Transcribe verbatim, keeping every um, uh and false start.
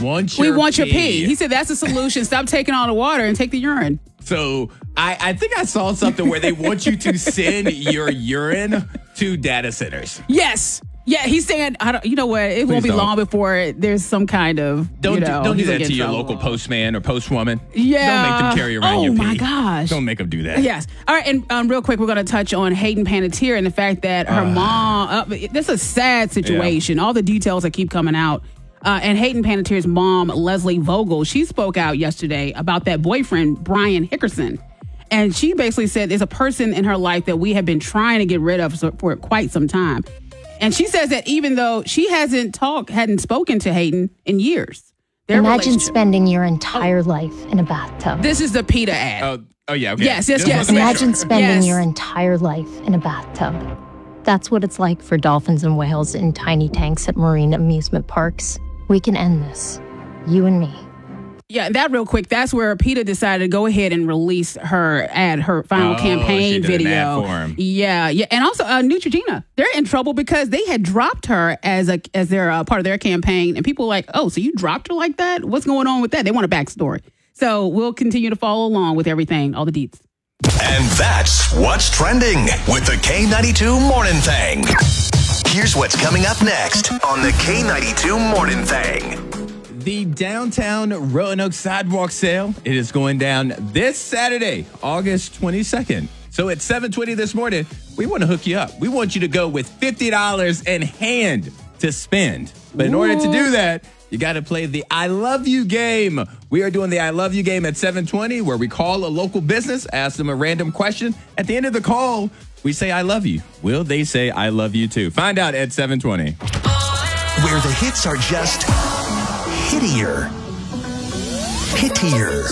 want your We want your pee. pee. He said that's the solution. Stop taking all the water and take the urine. So I, I think I saw something where they want you to send your urine to data centers. Yes. Yeah, he's saying, I don't, you know what? It Please won't be don't. long before there's some kind of, Don't you know, do, don't do he's gonna that get to in your trouble. local postman or postwoman. Yeah. Don't make them carry around Oh, your pee. my gosh. Don't make them do that. Yes. All right. And um, real quick, we're going to touch on Hayden Panettiere and the fact that her Uh. mom, uh, this is a sad situation. All the details that keep coming out. Uh, and Hayden Panettiere's mom, Leslie Vogel, she spoke out yesterday about that boyfriend, Brian Hickerson. And she basically said there's a person in her life that we have been trying to get rid of for, for quite some time. And she says that even though she hasn't talked, hadn't spoken to Hayden in years. Their Imagine relationship- spending your entire life in a bathtub. This is the PETA ad. Oh, oh yeah. Okay. Yes, yes, Just yes, wanted to make Imagine sure. spending Yes. your entire life in a bathtub. That's what it's like for dolphins and whales in tiny tanks at marine amusement parks. We can end this. You and me. Yeah, that real quick. That's where PETA decided to go ahead and release her ad, her final Oh, campaign she did an video. ad for him. Yeah, yeah, and also uh, Neutrogena. They're in trouble because they had dropped her as a as their uh, part of their campaign, and people were like, "Oh, so you dropped her like that? What's going on with that?" They want a backstory. So we'll continue to follow along with everything, all the deets. And that's what's trending with the K ninety-two Morning Thing. Here's what's coming up next on the K ninety-two Morning Thing. The downtown Roanoke sidewalk sale, it is going down this Saturday, August twenty-second. So at seven twenty this morning, we want to hook you up. We want you to go with fifty dollars in hand to spend. But in order to do that, you got to play the I Love You game. We are doing the I Love You game at seven twenty, where we call a local business, ask them a random question. At the end of the call, we say I love you. Will they say I love you too? Find out at seven twenty. Where the hits are just hittier. Hittier.